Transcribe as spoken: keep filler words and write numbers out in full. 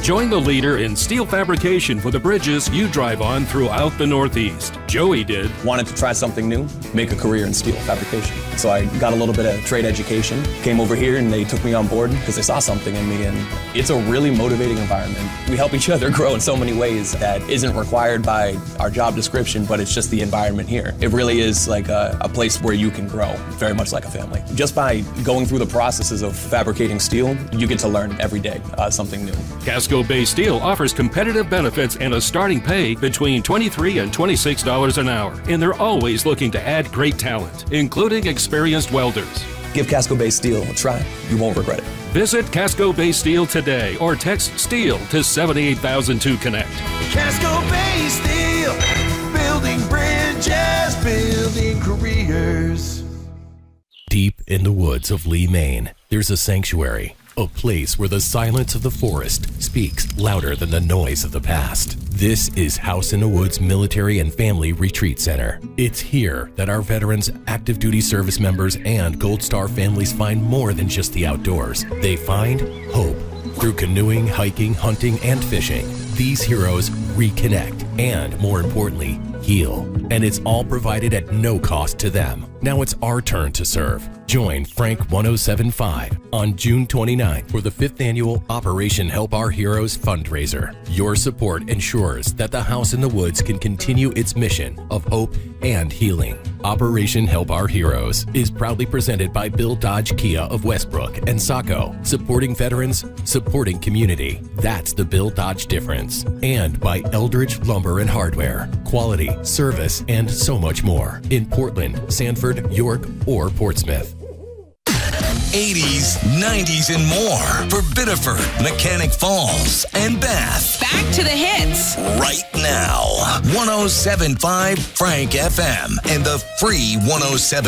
Join the leader in steel fabrication for the bridges you drive on throughout the Northeast. Joey did. Wanted to try something new, make a career in steel fabrication. So I got a little bit of trade education, came over here and they took me on board because they saw something in me, and it's a really motivating environment. We help each other grow in so many ways that isn't required by our job description, but it's just the environment here. It really is like a, a place where you can grow, very much like a family. Just by going through the processes of fabricating steel, you get to learn every day uh, something new. Casco Bay Steel offers competitive benefits and a starting pay between twenty-three dollars and twenty-six dollars an hour. And they're always looking to add great talent, including experienced welders. Give Casco Bay Steel a try. You won't regret it. Visit Casco Bay Steel today or text STEEL to seven eight thousand to connect. Casco Bay Steel, building bridges, building careers. Deep in the woods of Lee, Maine, there's a sanctuary, a place where the silence of the forest speaks louder than the noise of the past. This is House in the Woods Military and Family Retreat Center. It's here that our veterans, active duty service members, and Gold Star families find more than just the outdoors. They find hope. Through canoeing, hiking, hunting, and fishing, these heroes reconnect and, more importantly, heal. And it's all provided at no cost to them. Now it's our turn to serve. Join Frank one oh seven point five on June twenty-ninth for the fifth annual Operation Help Our Heroes fundraiser. Your support ensures that the House in the Woods can continue its mission of hope and healing. Operation Help Our Heroes is proudly presented by Bill Dodge Kia of Westbrook and Saco, supporting veterans, supporting community. That's the Bill Dodge difference. And by Eldridge Lumber and Hardware, quality, service, and so much more in Portland, Sanford, York, or Portsmouth. eighties, nineties, and more for Biddeford, Mechanic Falls, and Bath. Back to the hits. Right now. one oh seven point five Frank F M and the free one oh seven